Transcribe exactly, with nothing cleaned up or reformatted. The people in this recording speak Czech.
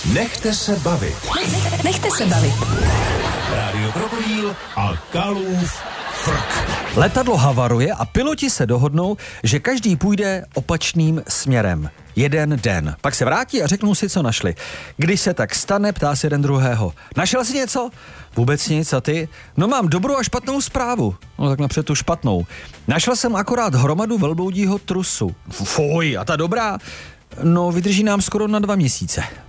Nechte se bavit. Nechte se bavit. Rádio Krokodýl a Kalův frk. Letadlo havaruje a piloti se dohodnou, že každý půjde opačným směrem. Jeden den. Pak se vrátí a řeknou si, co našli. Když se tak stane, ptá se jeden druhého. Našel jsi něco? Vůbec nic, a ty? No mám dobrou a špatnou zprávu. No tak napřed tu špatnou. Našel jsem akorát hromadu velbloudího trusu. Fuj, a ta dobrá? No vydrží nám skoro na dva měsíce.